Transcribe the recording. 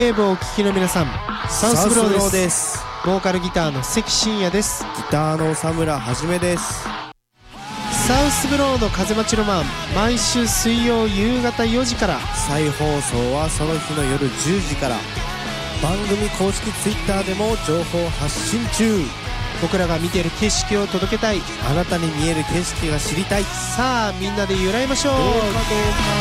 ウェーブをお聞きの皆さん、サウスブローです。 す。 ボーカルギターの関真也です。 ギターの佐村はじめです。 サウスブローの風待ちロマン、毎週水曜夕方4時から。 再放送はその日の夜10時から。番組公式ツイッターでも情報発信中。 僕らが見ている景色を届けたい。 あなたに見える景色が知りたい。 さあみんなで揺らいましょう。 どうか